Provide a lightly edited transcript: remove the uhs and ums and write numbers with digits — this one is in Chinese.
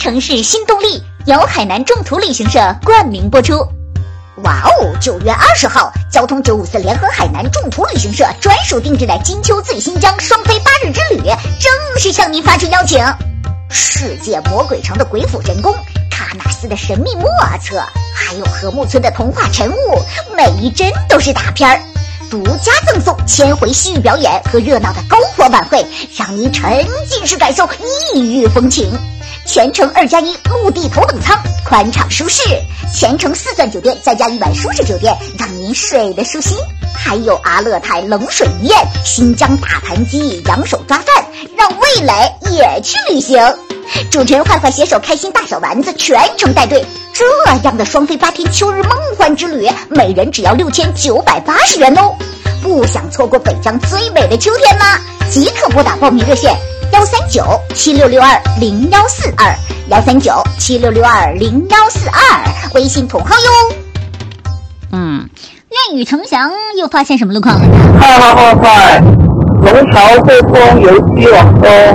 城市新动力由海南众途旅行社冠名播出。哇哦！9月20号，交通954联合海南众途旅行社专属定制的金秋醉新疆双飞8日之旅正式向您发出邀请。世界魔鬼城的鬼斧神工，喀纳斯的神秘莫测，还有禾木村的童话晨雾，每一帧都是大片儿。独家赠送1000回西域表演和热闹的篝火晚会，让您沉浸式感受异域风情。全程2+1陆地头等舱，宽敞舒适；全程4钻酒店，再加1晚舒适酒店，让您睡得舒心。还有阿勒泰冷水鱼宴、新疆大盘鸡、羊手抓饭，让味蕾也去旅行。主持人坏坏携手开心大小丸子全程带队，这样的双飞8天秋日梦幻之旅，每人只要6980元哦！不想错过北疆最美的秋天吗？即刻拨打报名热线13976620142，13976620142，微信同号哟。愿与程翔又发现什么路况了呢？ 快！龙巢汇丰游戏网中